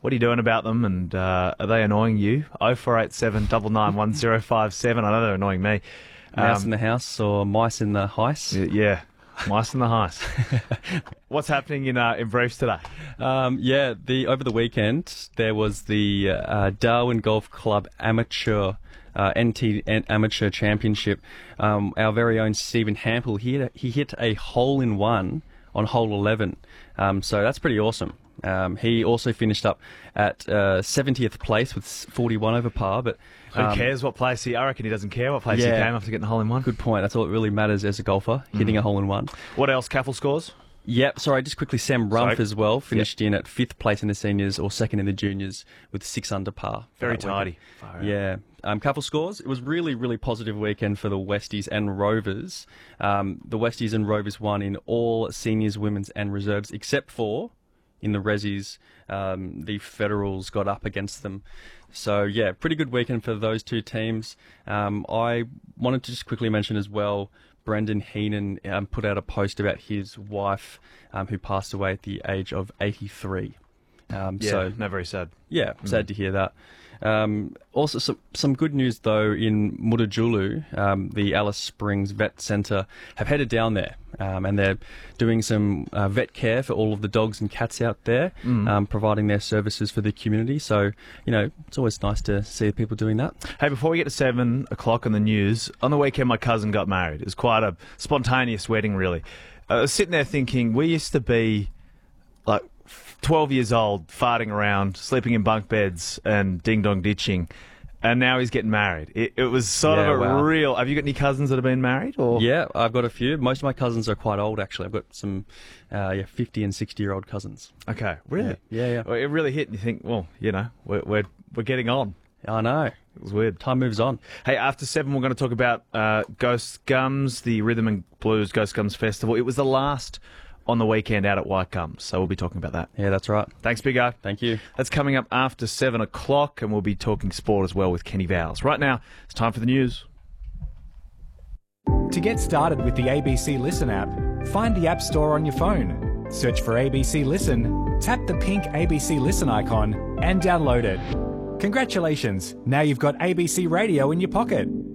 What are you doing about them, and are they annoying you? 0487 99 1057. I know they're annoying me. Mouse in the house or mice in the heist? Yeah, mice in the heist. What's happening in briefs today? Over the weekend there was the Darwin Golf Club Amateur Amateur Championship. Our very own Stephen Hampel, he hit a hole-in-one on hole 11, so that's pretty awesome. He also finished up at 70th place with 41 over par, but who cares what place I reckon he doesn't care what place he came after getting the hole-in-one. Good point. That's all that really matters as a golfer, hitting a hole-in-one. What else? Caffel scores? Yep, sorry, just quickly, Sam Rumpf as well finished in at 5th place in the seniors or 2nd in the juniors with 6 under par. Very tidy. Yeah. Couple scores. It was really, really positive weekend for the Westies and Rovers. The Westies and Rovers won in all seniors, women's and reserves, except for in the Rezzies, the Federals got up against them. So, yeah, pretty good weekend for those two teams. I wanted to just quickly mention as well, Brendan Heenan put out a post about his wife who passed away at the age of 83. So very sad. Yeah, sad to hear that. Also, some good news, though, in Mutijulu, the Alice Springs Vet Centre have headed down there, and they're doing some vet care for all of the dogs and cats out there, providing their services for the community. So, it's always nice to see people doing that. Hey, before we get to 7 o'clock on the news, on the weekend my cousin got married. It was quite a spontaneous wedding, really. I was sitting there thinking, we used to be like 12 years old, farting around, sleeping in bunk beds and ding-dong ditching, and now he's getting married. It was sort of a real... Have you got any cousins that have been married? Or? Yeah, I've got a few. Most of my cousins are quite old, actually. I've got some 50 and 60-year-old cousins. Okay, really? Yeah. Well, it really hit, and you think, well, we're getting on. I know. It was weird. Time moves on. Hey, after 7, we're going to talk about Ghost Gums, the Rhythm and Blues Ghost Gums Festival. It was the last on the weekend out at White Gums, so we'll be talking about that. Yeah, that's right. Thanks, Big O. Thank you. That's coming up after 7 o'clock, and we'll be talking sport as well with Kenny Vowles. Right now, it's time for the news. To get started with the ABC Listen app, find the App Store on your phone, search for ABC Listen, tap the pink ABC Listen icon, and download it. Congratulations, now you've got ABC Radio in your pocket.